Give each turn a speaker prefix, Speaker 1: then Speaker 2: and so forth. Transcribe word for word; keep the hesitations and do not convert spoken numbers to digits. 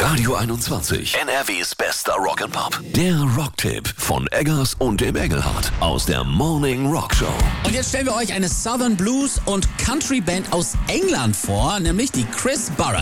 Speaker 1: Radio einundzwanzig, N R Ws bester Rock'n'Pop. Der Rocktipp von Eggers und dem Engelhardt aus der Morning Rock Show.
Speaker 2: Und jetzt stellen wir euch eine Southern Blues und Country Band aus England vor, nämlich die Chris Barrett.